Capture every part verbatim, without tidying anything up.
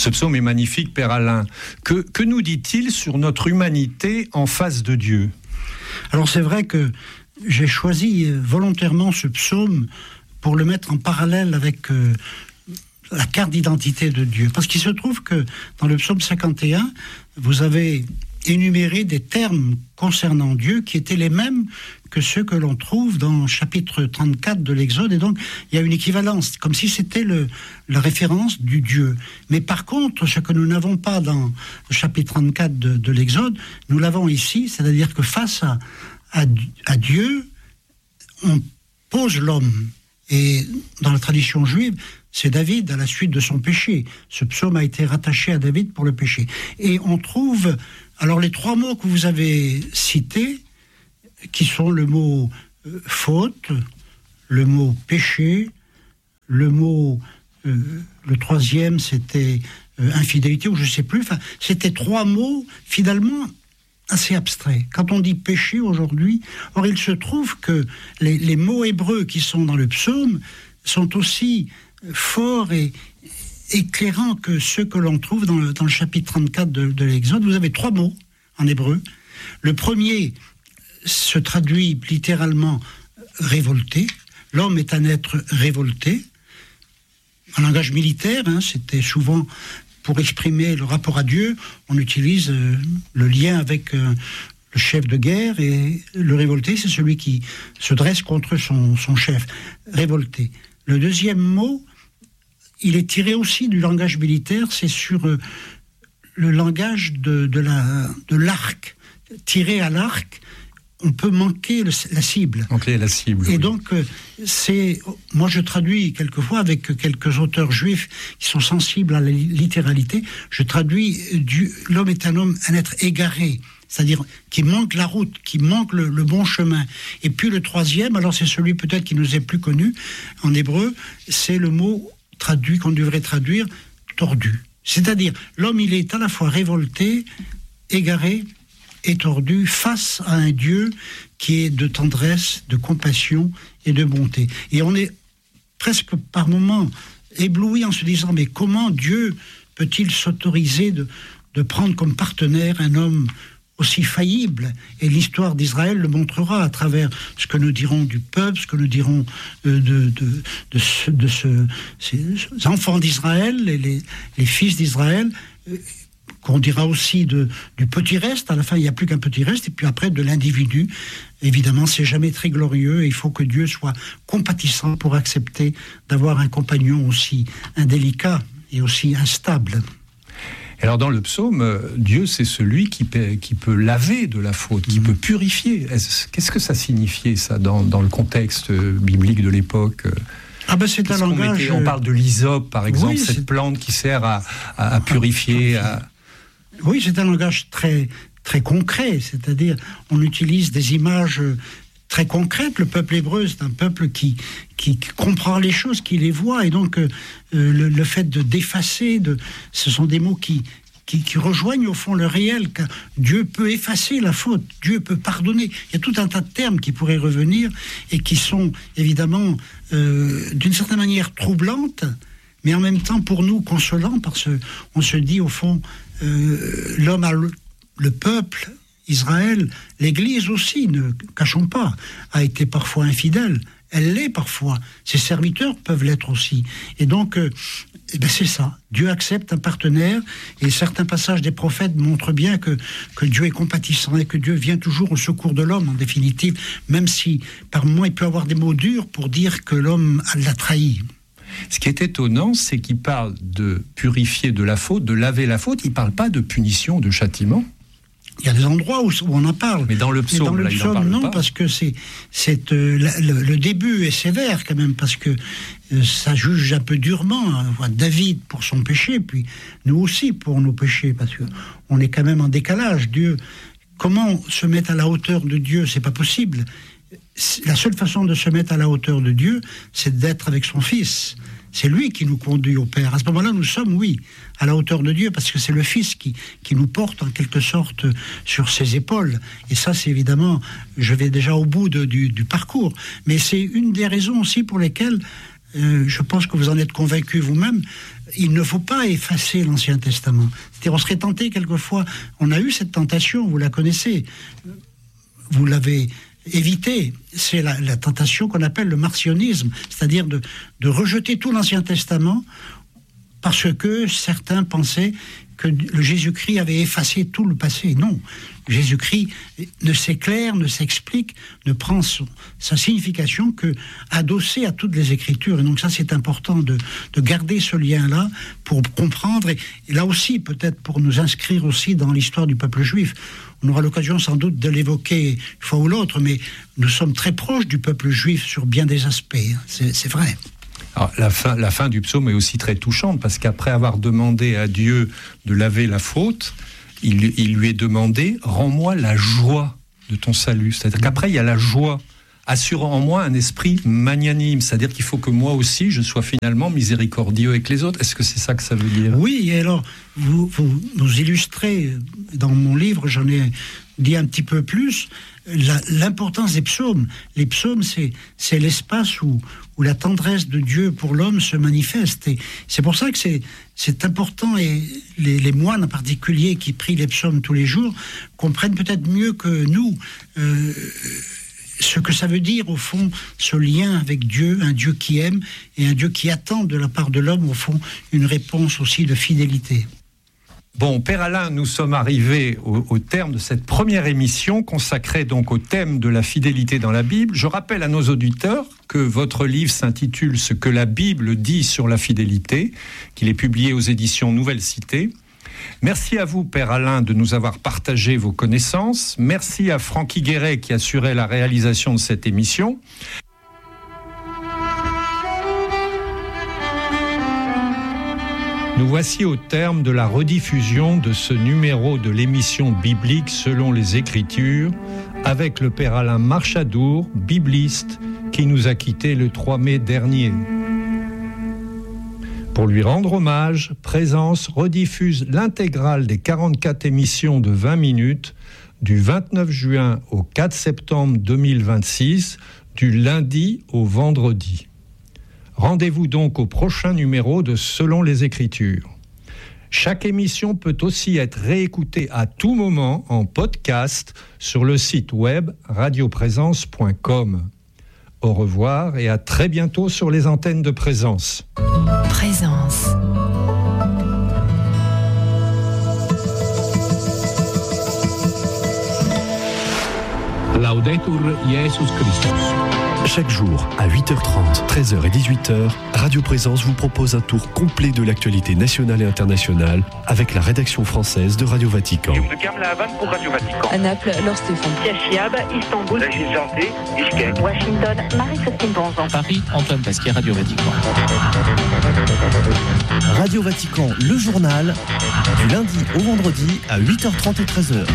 Ce psaume est magnifique, Père Alain. Que, que nous dit-il sur notre humanité en face de Dieu ? Alors c'est vrai que j'ai choisi volontairement ce psaume pour le mettre en parallèle avec euh, la carte d'identité de Dieu. Parce qu'il se trouve que dans le psaume cinquante et un, vous avez énuméré des termes concernant Dieu qui étaient les mêmes que ceux que l'on trouve dans le chapitre trente-quatre de l'Exode. Et donc, il y a une équivalence, comme si c'était le, la référence du Dieu. Mais par contre, ce que nous n'avons pas dans le chapitre trente-quatre de, de l'Exode, nous l'avons ici, c'est-à-dire que face à, à, à Dieu, on pose l'homme. Et dans la tradition juive, c'est David à la suite de son péché. Ce psaume a été rattaché à David pour le péché. Et on trouve, alors les trois mots que vous avez cités, qui sont le mot euh, faute, le mot péché, le mot, euh, le troisième c'était euh, infidélité, ou je ne sais plus, enfin, c'était trois mots finalement assez abstraits. Quand on dit péché aujourd'hui, or il se trouve que les, les mots hébreux qui sont dans le psaume sont aussi forts et éclairants que ceux que l'on trouve dans le, dans le chapitre trente-quatre de, de l'Exode. Vous avez trois mots en hébreu. Le premier se traduit littéralement révolté. L'homme est un être révolté. En langage militaire, hein, c'était souvent pour exprimer le rapport à Dieu, on utilise euh, le lien avec euh, le chef de guerre, et le révolté, c'est celui qui se dresse contre son, son chef. Révolté. Le deuxième mot, il est tiré aussi du langage militaire, c'est sur euh, le langage de, de, la, de l'arc. Tiré à l'arc, on peut manquer le, la cible. Manquer la cible. Et oui. donc, euh, c'est, moi je traduis quelquefois avec quelques auteurs juifs qui sont sensibles à la littéralité, je traduis du, l'homme est un homme, un être égaré, c'est-à-dire qui manque la route, qui manque le, le bon chemin. Et puis le troisième, alors c'est celui peut-être qui nous est plus connu en hébreu, c'est le mot traduit, qu'on devrait traduire, tordu. C'est-à-dire, l'homme il est à la fois révolté, égaré, étordu face à un Dieu qui est de tendresse, de compassion et de bonté. Et on est presque par moments ébloui en se disant, mais comment Dieu peut-il s'autoriser de, de prendre comme partenaire un homme aussi faillible? Et l'histoire d'Israël le montrera à travers ce que nous dirons du peuple, ce que nous dirons de, de, de, de, ce, de ce, ces enfants d'Israël, les, les, les fils d'Israël, qu'on dira aussi de, du petit reste. À la fin, il n'y a plus qu'un petit reste, et puis après, de l'individu. Évidemment, c'est jamais très glorieux, et il faut que Dieu soit compatissant pour accepter d'avoir un compagnon aussi indélicat et aussi instable. Alors dans le psaume, Dieu c'est celui qui peut, qui peut laver de la faute, qui mmh. peut purifier. Est-ce, qu'est-ce que ça signifiait ça dans, dans le contexte biblique de l'époque ? Ah ben c'est Qu'est-ce un langage... mettait, on parle de l'hysope par exemple, oui, cette c'est... plante qui sert à, à, à purifier. À... Oui, c'est un langage très, très concret, c'est-à-dire on utilise des images très concrètes. Le peuple hébreu, c'est un peuple qui, qui, qui comprend les choses, qui les voit, et donc euh, le, le fait de d'effacer, de, ce sont des mots qui, qui, qui rejoignent au fond le réel, car Dieu peut effacer la faute, Dieu peut pardonner. Il y a tout un tas de termes qui pourraient revenir et qui sont évidemment euh, d'une certaine manière troublantes, mais en même temps pour nous consolants, parce qu'on se dit au fond, euh, l'homme a le, le peuple, Israël, l'Église aussi, ne cachons pas, a été parfois infidèle. Elle l'est parfois. Ses serviteurs peuvent l'être aussi. Et donc, euh, eh ben c'est ça. Dieu accepte un partenaire, et certains passages des prophètes montrent bien que, que Dieu est compatissant et que Dieu vient toujours au secours de l'homme, en définitive, même si par moments il peut avoir des mots durs pour dire que l'homme l'a trahi. Ce qui est étonnant, c'est qu'il parle de purifier de la faute, de laver la faute. Il ne parle pas de punition, de châtiment. Il y a des endroits où, où on en parle. Mais dans le psaume, dans le là, psaume il en parle non, pas. parce que c'est, c'est, euh, la, le, le début est sévère quand même, parce que euh, ça juge un peu durement. Hein, David pour son péché, puis nous aussi pour nos péchés, parce qu'on est quand même en décalage. Dieu, comment se mettre à la hauteur de Dieu? C'est pas possible. La seule façon de se mettre à la hauteur de Dieu, c'est d'être avec son Fils. C'est lui qui nous conduit au Père. À ce moment-là, nous sommes, oui, à la hauteur de Dieu, parce que c'est le Fils qui, qui nous porte en quelque sorte sur ses épaules. Et ça, c'est évidemment, je vais déjà au bout de, du, du parcours. Mais c'est une des raisons aussi pour lesquelles euh, je pense que vous en êtes convaincu vous-même, il ne faut pas effacer l'Ancien Testament. C'est-à-dire, on serait tenté quelquefois, on a eu cette tentation, vous la connaissez, vous l'avez évité, c'est la, la tentation qu'on appelle le marcionisme, c'est-à-dire de, de rejeter tout l'Ancien Testament parce que certains pensaient que le Jésus-Christ avait effacé tout le passé. Non, Jésus-Christ ne s'éclaire, ne s'explique, ne prend son, sa signification que adossée à toutes les Écritures. Et donc ça, c'est important de, de garder ce lien-là pour comprendre, et, et là aussi, peut-être pour nous inscrire aussi dans l'histoire du peuple juif. On aura l'occasion sans doute de l'évoquer une fois ou l'autre, mais nous sommes très proches du peuple juif sur bien des aspects. C'est, c'est vrai. Alors, la fin, la fin du psaume est aussi très touchante, parce qu'après avoir demandé à Dieu de laver la faute, il, il lui est demandé « Rends-moi la joie de ton salut ». C'est-à-dire qu'après, il y a la joie, assurant en moi un esprit magnanime. C'est-à-dire qu'il faut que moi aussi, je sois finalement miséricordieux avec les autres. Est-ce que c'est ça que ça veut dire ? Oui, et alors, vous, vous nous illustrez, dans mon livre, j'en ai dit un petit peu plus, la, l'importance des psaumes. Les psaumes, c'est, c'est l'espace où, où la tendresse de Dieu pour l'homme se manifeste. Et c'est pour ça que c'est, c'est important, et les, les moines en particulier qui prient les psaumes tous les jours comprennent peut-être mieux que nous euh, ce que ça veut dire, au fond, ce lien avec Dieu, un Dieu qui aime et un Dieu qui attend de la part de l'homme, au fond, une réponse aussi de fidélité. Bon, Père Alain, nous sommes arrivés au, au terme de cette première émission consacrée donc au thème de la fidélité dans la Bible. Je rappelle à nos auditeurs que votre livre s'intitule « Ce que la Bible dit sur la fidélité », qu'il est publié aux éditions Nouvelle Cité. Merci à vous, Père Alain, de nous avoir partagé vos connaissances. Merci à Francky Guéret qui assurait la réalisation de cette émission. Nous voici au terme de la rediffusion de ce numéro de l'émission biblique selon les Écritures, avec le Père Alain Marchadour, bibliste, qui nous a quittés le trois mai dernier. Pour lui rendre hommage, Présence rediffuse l'intégrale des quarante-quatre émissions de vingt minutes du vingt-neuf juin au quatre septembre deux mille vingt-six, du lundi au vendredi. Rendez-vous donc au prochain numéro de Selon les Écritures. Chaque émission peut aussi être réécoutée à tout moment en podcast sur le site web radioprésence point com. Au revoir et à très bientôt sur les antennes de Présence. Présence. Laudetur Jesus Christus. Chaque jour, à huit heures trente, treize heures et dix-huit heures, Radio Présence vous propose un tour complet de l'actualité nationale et internationale avec la rédaction française de Radio Vatican. Pour Radio Vatican. À Naples, Laure Stéphane. Chiab, Istanbul, Washington, Marie-Sophie Bonzan. Paris, Antoine Pasquier, Radio Vatican. Radio Vatican, le journal, du lundi au vendredi à huit heures trente et treize heures.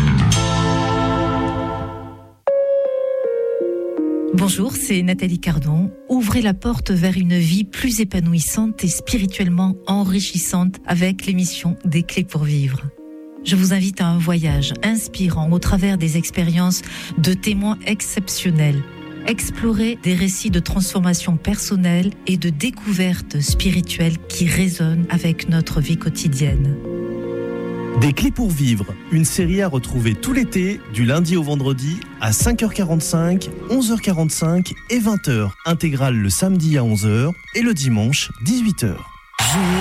Bonjour, c'est Nathalie Cardon. Ouvrez la porte vers une vie plus épanouissante et spirituellement enrichissante avec l'émission Des Clés pour Vivre. Je vous invite à un voyage inspirant au travers des expériences de témoins exceptionnels. Explorer des récits de transformation personnelle et de découverte spirituelle qui résonnent avec notre vie quotidienne. Des Clés pour Vivre, une série à retrouver tout l'été, du lundi au vendredi, à cinq heures quarante-cinq, onze heures quarante-cinq et vingt heures. Intégrale le samedi à onze heures et le dimanche dix-huit heures.